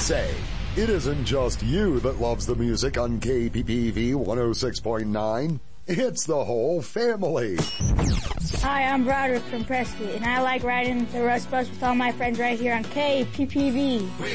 say, it isn't just you that loves the music on KPPV 106.9. It's the whole family. Hi, I'm Broderick from Prescott, and I like riding the Rush Bus with all my friends right here on KPPV.